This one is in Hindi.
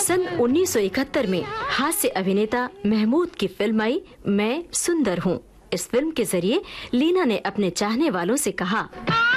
सन 1971 में हास्य अभिनेता महमूद की फिल्म आई मैं सुंदर हूँ। इस फिल्म के जरिए लीना ने अपने चाहने वालों से कहा,